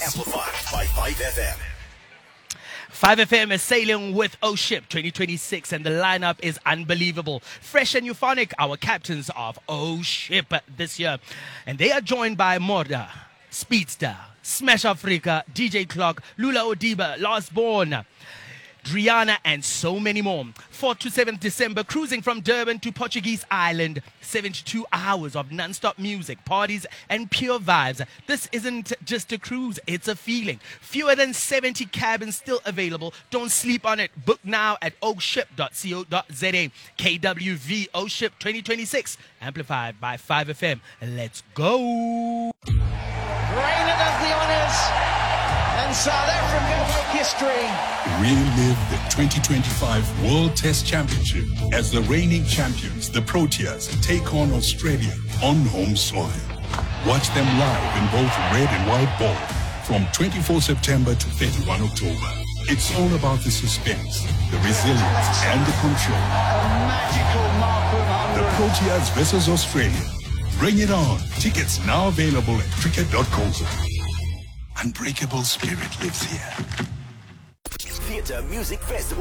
Amplified by 5FM. 5FM is sailing with O Ship 2026 and the lineup is unbelievable. Fresh and euphonic, our captains of O Ship this year. And they are joined by Morda, Speedster, Smash Africa, DJ Clock, Lula Odiba, Last Born, Driana, and so many more. 4th to 7th December, cruising from Durban to Portuguese Island. 72 hours of non-stop music, parties, and pure vibes. This isn't just a cruise, it's a feeling. Fewer than 70 cabins still available. Don't sleep on it. Book now at oship.co.za. KWV O-Ship 2026, amplified by 5FM. Let's go! Reina does the honours, and South Africa make history. Relive the 2025 World Test Championship as the reigning champions, the Proteas, take on Australia on home soil. Watch them live in both red and white ball from 24 September to 31 October. It's all about the suspense, the resilience, and the control. A magical Markham 100. The Proteas versus Australia. Bring it on. Tickets now available at cricket.co.za. Unbreakable spirit lives here. Theatre Music Festival.